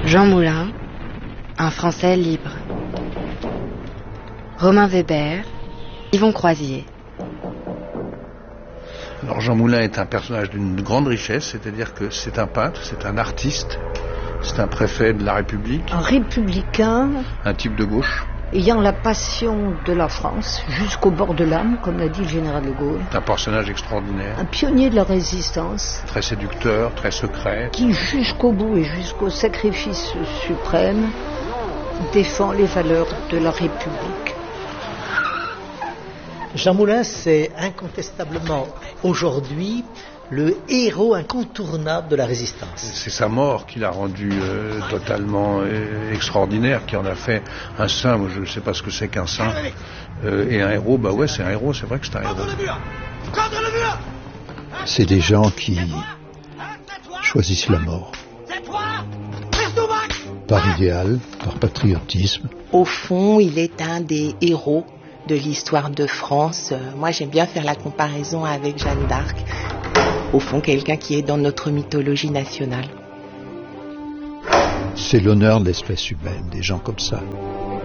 Jean Moulin, un Français libre. Romain Weber, Yvon Croisier. Alors Jean Moulin est un personnage d'une grande richesse, c'est-à-dire que c'est un peintre, c'est un artiste, c'est un préfet de la République. Un républicain. Un type de gauche. Ayant la passion de la France jusqu'au bord de l'âme, comme l'a dit le général de Gaulle. C'est un personnage extraordinaire. Un pionnier de la résistance. Très séducteur, très secret. Qui jusqu'au bout et jusqu'au sacrifice suprême défend les valeurs de la République. Jean Moulin, c'est incontestablement aujourd'hui le héros incontournable de la résistance. C'est sa mort qui l'a rendu totalement extraordinaire, qui en a fait un saint. Moi, je ne sais pas ce que c'est qu'un saint. Et un héros, bah ouais, c'est un héros, c'est vrai que c'est un héros. C'est des gens qui choisissent la mort. Par idéal, par patriotisme. Au fond, il est un des héros de l'histoire de France. Moi, j'aime bien faire la comparaison avec Jeanne d'Arc. Au fond, quelqu'un qui est dans notre mythologie nationale. C'est l'honneur de l'espèce humaine, des gens comme ça.